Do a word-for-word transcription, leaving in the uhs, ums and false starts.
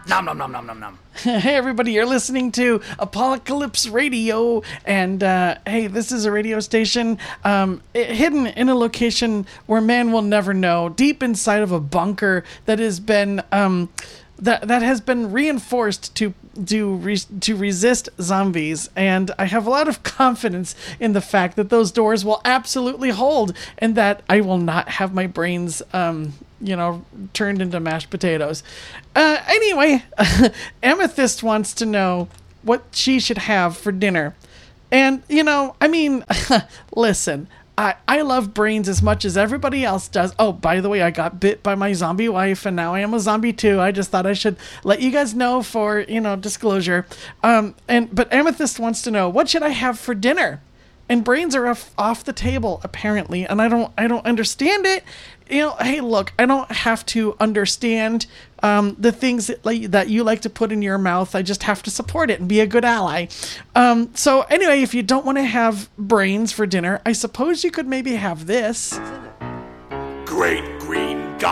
Nom nom nom nom nom nom. Hey everybody, you're listening to Apocalypse Radio, and uh, hey, this is a radio station um, hidden in a location where man will never know, deep inside of a bunker that has been um, that that has been reinforced to do re- to resist zombies, and I have a lot of confidence in the fact that those doors will absolutely hold, and that I will not have my brains um, you know, turned into mashed potatoes. Uh, anyway, Amethyst wants to know what she should have for dinner. And, you know, I mean, listen, I, I love brains as much as everybody else does. Oh, by the way, I got bit by my zombie wife, and now I am a zombie too. I just thought I should let you guys know for, you know, disclosure. Um, and but Amethyst wants to know, what should I have for dinner? And brains are off, off the table, apparently, and I don't I don't understand it. You know, hey, look, I don't have to understand um, the things that, like, that you like to put in your mouth. I just have to support it and be a good ally. Um, so anyway, if you don't want to have brains for dinner, I suppose you could maybe have this. Great